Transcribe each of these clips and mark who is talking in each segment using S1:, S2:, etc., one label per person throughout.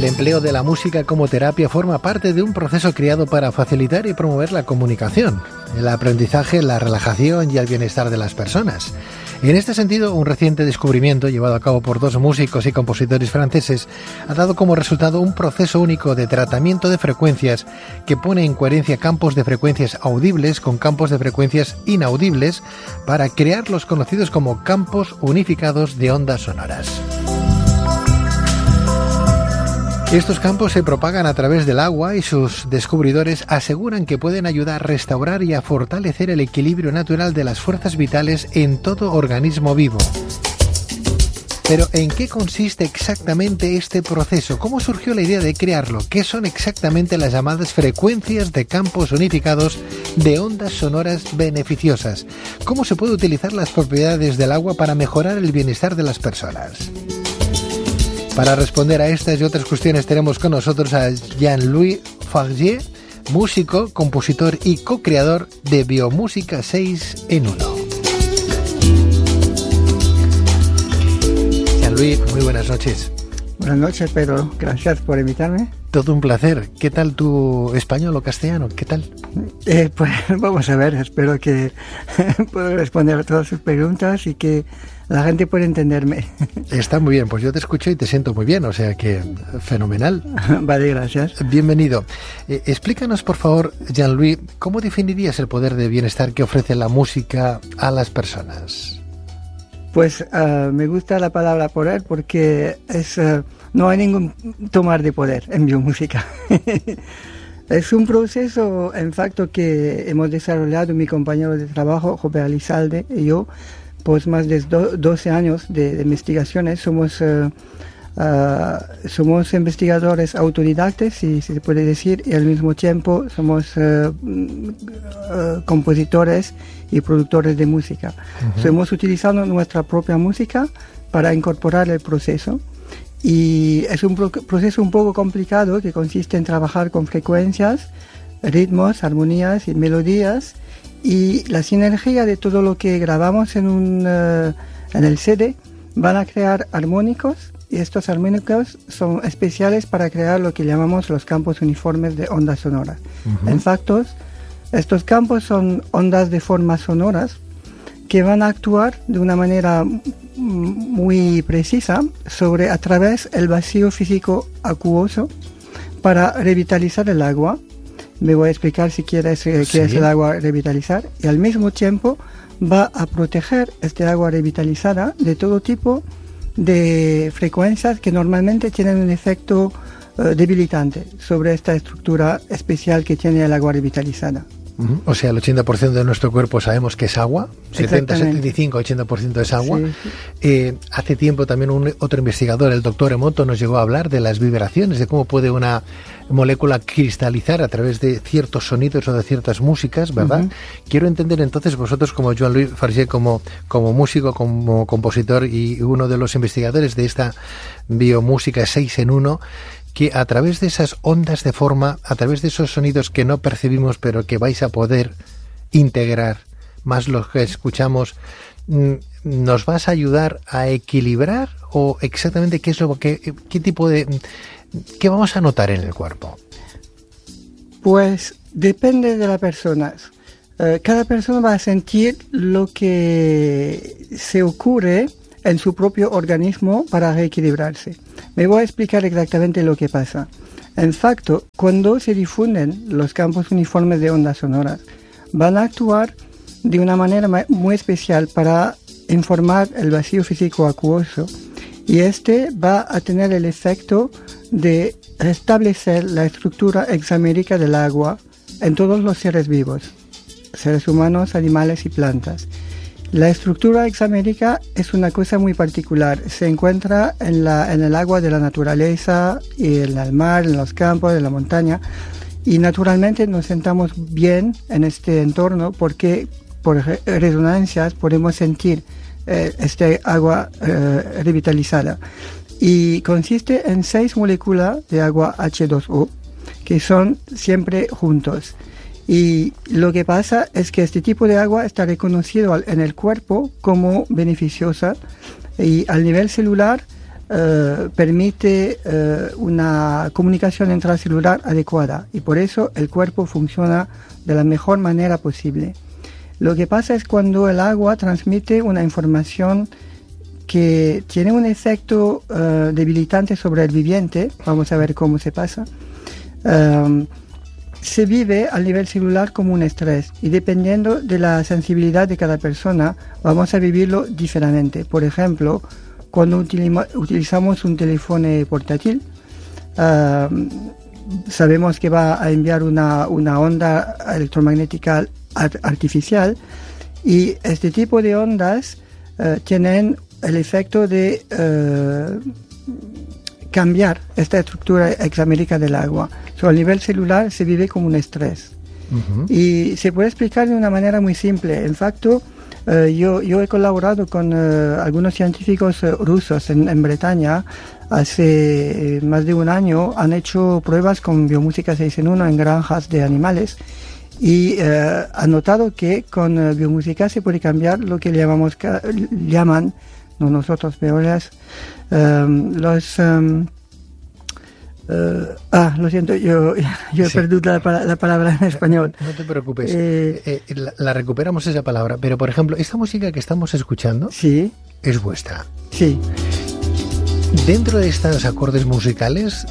S1: El empleo de la música como terapia forma parte de un proceso creado para facilitar y promover la comunicación, el aprendizaje, la relajación y el bienestar de las personas. En este sentido, un reciente descubrimiento llevado a cabo por dos músicos y compositores franceses ha dado como resultado un proceso único de tratamiento de frecuencias que pone en coherencia campos de frecuencias audibles con campos de frecuencias inaudibles para crear los conocidos como campos unificados de ondas sonoras. Estos campos se propagan a través del agua y sus descubridores aseguran que pueden ayudar a restaurar y a fortalecer el equilibrio natural de las fuerzas vitales en todo organismo vivo. Pero ¿en qué consiste exactamente este proceso? ¿Cómo surgió la idea de crearlo? ¿Qué son exactamente las llamadas frecuencias de campos unificados de ondas sonoras beneficiosas? ¿Cómo se puede utilizar las propiedades del agua para mejorar el bienestar de las personas? Para responder a estas y otras cuestiones tenemos con nosotros a Jean-Louis Fargier, músico, compositor y co-creador de Biomúsica 6 en 1. Jean-Louis, muy buenas noches.
S2: Buenas noches, Pedro. Gracias por invitarme.
S1: Todo un placer. ¿Qué tal tu español o castellano? ¿Qué tal?
S2: Pues vamos a ver. Espero que pueda responder a todas sus preguntas y que la gente pueda entenderme.
S1: Está muy bien. Pues yo te escucho y te siento muy bien. O sea que fenomenal.
S2: Vale, gracias.
S1: Bienvenido. Explícanos, por favor, Jean-Louis, ¿cómo definirías el poder de bienestar que ofrece la música a las personas?
S2: Pues me gusta la palabra poder porque no hay ningún tomar de poder en biomúsica. Es un proceso, en facto, que hemos desarrollado mi compañero de trabajo, Robert Elizalde, y yo, pues más de 12 años de investigaciones. Somos investigadores autodidactas, si se puede decir, y al mismo tiempo somos compositores y productores de música. Estamos utilizando nuestra propia música para incorporar el proceso. Y es un proceso un poco complicado que consiste en trabajar con frecuencias, ritmos, armonías y melodías, y la sinergia de todo lo que grabamos en el CD van a crear armónicos, y estos armónicos son especiales para crear lo que llamamos los campos uniformes de ondas sonoras. En facto, estos campos son ondas de formas sonoras que van a actuar de una manera muy precisa a través del vacío físico acuoso para revitalizar el agua. Me voy a explicar si quieres qué es el agua revitalizar, y al mismo tiempo va a proteger este agua revitalizada de todo tipo de frecuencias que normalmente tienen un efecto debilitante sobre esta estructura especial que tiene el agua revitalizada.
S1: O sea, el 80% de nuestro cuerpo sabemos que es agua, 70, 75, 80% es agua. Sí. Hace tiempo también otro investigador, el doctor Emoto, nos llegó a hablar de las vibraciones, de cómo puede una molécula cristalizar a través de ciertos sonidos o de ciertas músicas, ¿verdad? Quiero entender entonces, vosotros como Jean-Louis Fargier, como músico, como compositor y uno de los investigadores de esta Biomúsica 6 en 1, que a través de esas ondas de forma, a través de esos sonidos que no percibimos pero que vais a poder integrar, más los que escuchamos, ¿nos vas a ayudar a equilibrar o exactamente qué tipo de qué vamos a notar en el cuerpo?
S2: Pues depende de la persona. Cada persona va a sentir lo que se ocurre en su propio organismo para reequilibrarse. Me voy a explicar exactamente lo que pasa. En facto, cuando se difunden los campos uniformes de ondas sonoras, van a actuar de una manera muy especial para informar el vacío físico acuoso, y este va a tener el efecto de restablecer la estructura hexamérica del agua en todos los seres vivos, seres humanos, animales y plantas. La estructura hexamérica es una cosa muy particular. Se encuentra en el agua de la naturaleza, y en el mar, en los campos, en la montaña. Y naturalmente nos sentamos bien en este entorno porque por resonancias podemos sentir este agua revitalizada. Y consiste en 6 moléculas de agua H2O que son siempre juntos. Y lo que pasa es que este tipo de agua está reconocido en el cuerpo como beneficiosa, y al nivel celular permite una comunicación intracelular adecuada y por eso el cuerpo funciona de la mejor manera posible. Lo que pasa es cuando el agua transmite una información que tiene un efecto debilitante sobre el viviente, vamos a ver cómo se pasa, se vive a nivel celular como un estrés y dependiendo de la sensibilidad de cada persona vamos a vivirlo diferente. Por ejemplo, cuando utilizamos un teléfono portátil, sabemos que va a enviar una onda electromagnética artificial y este tipo de ondas tienen el efecto de cambiar esta estructura hexamérica del agua. A nivel celular se vive como un estrés. Y se puede explicar de una manera muy simple. En facto, yo he colaborado con algunos científicos rusos en Bretaña. Hace más de un año han hecho pruebas con biomúsica 6 en 1 en granjas de animales y han notado que con biomúsica se puede cambiar lo que llaman, no nosotros, pero lo siento, yo he perdido la palabra en español.
S1: No te preocupes, la recuperamos esa palabra, pero por ejemplo, esta música que estamos escuchando
S2: sí,
S1: es vuestra.
S2: Sí.
S1: Dentro de estos acordes musicales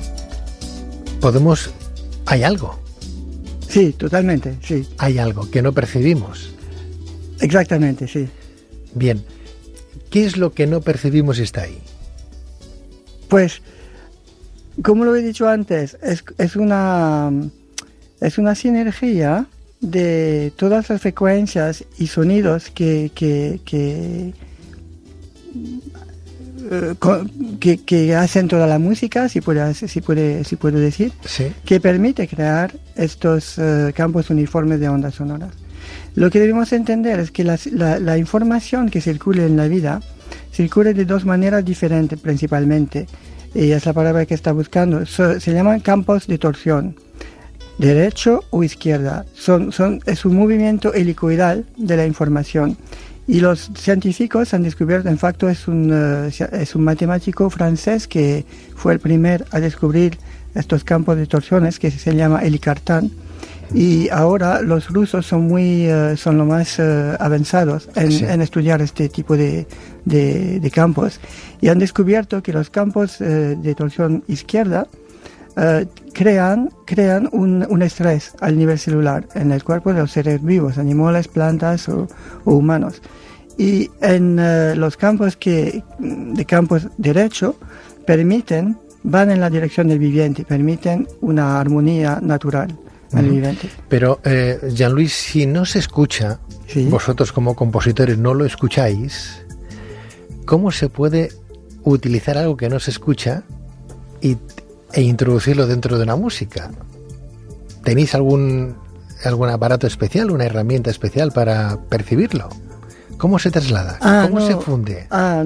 S1: hay algo.
S2: Sí, totalmente, sí.
S1: Hay algo que no percibimos.
S2: Exactamente, sí.
S1: Bien, ¿qué es lo que no percibimos y está ahí?
S2: Pues, como lo he dicho antes, es una sinergia de todas las frecuencias y sonidos que hacen toda la música, si puedo decir,
S1: sí,
S2: que permite crear estos campos uniformes de ondas sonoras. Lo que debemos entender es que la información que circula en la vida circula de dos maneras diferentes principalmente. Y es la palabra que está buscando. Se llaman campos de torsión, derecho o izquierda. Es un movimiento helicoidal de la información. Y los científicos han descubierto, en facto es un matemático francés que fue el primer a descubrir estos campos de torsiones, que se llama Élie Cartan. Y ahora los rusos son lo más avanzados en estudiar este tipo de campos y han descubierto que los campos de torsión izquierda crean un estrés al nivel celular en el cuerpo de los seres vivos, animales, plantas o humanos. Y en los campos de campos derecho van en la dirección del viviente, permiten una armonía natural.
S1: Pero, Jean-Louis, si no se escucha,
S2: sí,
S1: vosotros como compositores no lo escucháis, ¿cómo se puede utilizar algo que no se escucha e introducirlo dentro de una música? ¿Tenéis algún aparato especial, una herramienta especial para percibirlo? ¿Cómo se traslada? ¿Cómo se funde?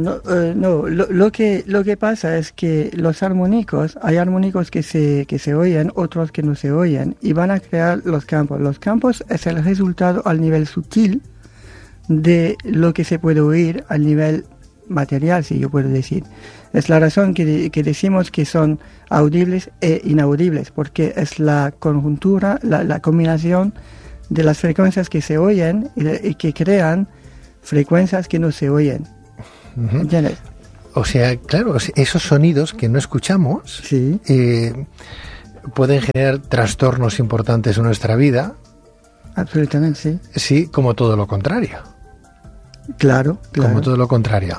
S2: Lo que pasa es que hay armónicos que se oyen, otros que no se oyen, y van a crear los campos. Los campos es el resultado al nivel sutil de lo que se puede oír al nivel material, si yo puedo decir. Es la razón que decimos que son audibles e inaudibles, porque es la conjuntura, la combinación de las frecuencias que se oyen y que crean frecuencias que no se oyen. ¿Entiendes?
S1: O sea, claro, esos sonidos que no escuchamos,
S2: sí,
S1: pueden generar trastornos importantes en nuestra vida.
S2: Absolutamente, sí.
S1: Sí, como todo lo contrario.
S2: Claro.
S1: Como todo lo contrario.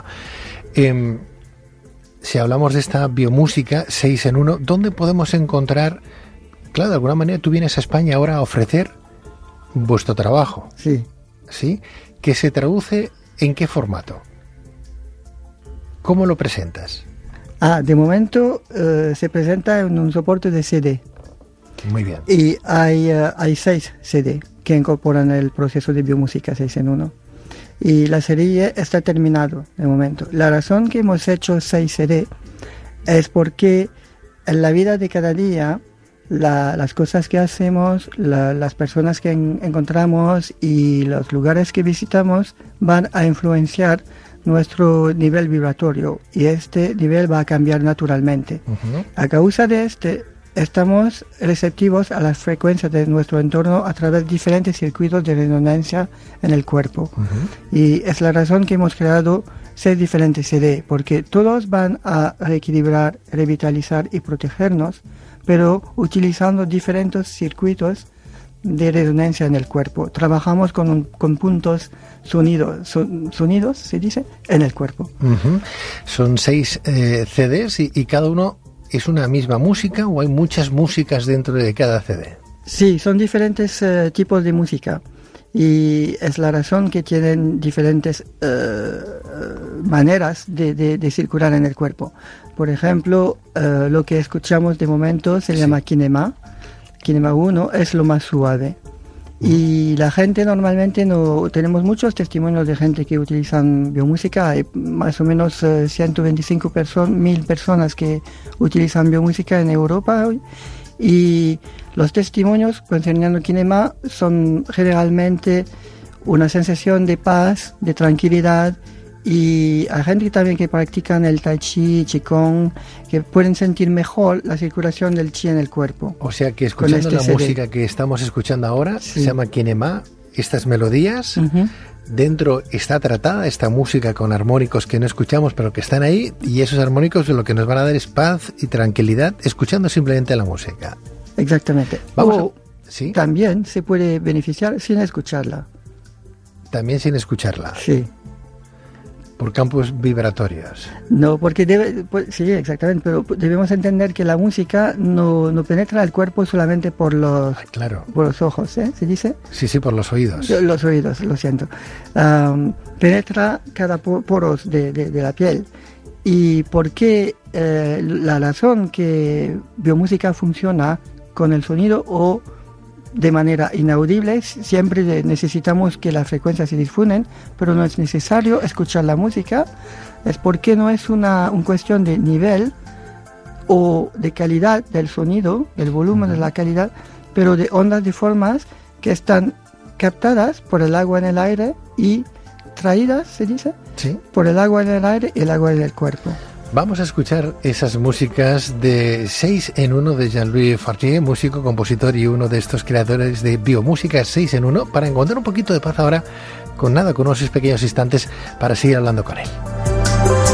S1: Si hablamos de esta biomúsica 6 en 1, ¿dónde podemos encontrar? Claro, de alguna manera tú vienes a España ahora a ofrecer vuestro trabajo.
S2: Sí.
S1: ¿Sí? ¿Que se traduce en qué formato? ¿Cómo lo presentas?
S2: De momento se presenta en un soporte de CD.
S1: Muy bien.
S2: Y hay 6 CD que incorporan el proceso de biomúsica 6 en 1. Y la serie está terminado de momento. La razón que hemos hecho 6 CD es porque en la vida de cada día las cosas que hacemos, las personas que encontramos y los lugares que visitamos van a influenciar nuestro nivel vibratorio y este nivel va a cambiar naturalmente. A causa de estamos receptivos a las frecuencias de nuestro entorno a través de diferentes circuitos de resonancia en el cuerpo. Y es la razón que hemos creado 6 diferentes CD, porque todos van a reequilibrar, revitalizar y protegernos, pero utilizando diferentes circuitos de resonancia en el cuerpo. Trabajamos con puntos sonidos, se dice, en el cuerpo.
S1: Son 6 CDs y cada uno es una misma música, ¿o hay muchas músicas dentro de cada CD?
S2: Sí, son diferentes tipos de música y es la razón que tienen diferentes maneras de circular en el cuerpo. Por ejemplo, lo que escuchamos de momento se llama Kinema. Kinema 1 es lo más suave. Y la gente normalmente no tenemos muchos testimonios de gente que utilizan biomúsica. Hay más o menos 125.000 personas que utilizan biomúsica en Europa hoy. Y los testimonios concerniendo Kinema son generalmente una sensación de paz, de tranquilidad. Y hay gente también que practican el tai chi, qigong, que pueden sentir mejor la circulación del chi en el cuerpo.
S1: O sea que escuchando la música que estamos escuchando ahora, se llama Kinema, estas melodías, dentro está tratada esta música con armónicos que no escuchamos pero que están ahí, y esos armónicos lo que nos van a dar es paz y tranquilidad escuchando simplemente la música.
S2: Exactamente.
S1: ¿Sí?
S2: También se puede beneficiar sin escucharla.
S1: También sin escucharla.
S2: Sí.
S1: Por campos vibratorios.
S2: No, porque sí, exactamente, pero debemos entender que la música no penetra el cuerpo solamente por los ojos, ¿se dice?
S1: Sí, por los oídos.
S2: Los oídos, lo siento. Penetra cada poros de la piel. ¿Y por qué? La razón que biomúsica funciona con el sonido o de manera inaudible, siempre necesitamos que las frecuencias se difunden, pero no es necesario escuchar la música, es porque no es una cuestión de nivel o de calidad del sonido, del volumen de la calidad, pero de ondas de formas que están captadas por el agua en el aire y traídas, se dice, por el agua en el aire y el agua en el cuerpo.
S1: Vamos a escuchar esas músicas de 6 en 1 de Jean-Louis Fortier, músico, compositor y uno de estos creadores de biomúsica 6 en 1, para encontrar un poquito de paz ahora, con unos pequeños instantes para seguir hablando con él.